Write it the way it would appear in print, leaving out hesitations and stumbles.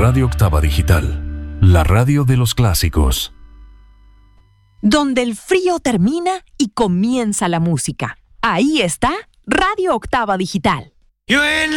Radio Octava Digital, la radio de los clásicos. Donde el frío termina y comienza la música. Ahí está Radio Octava Digital.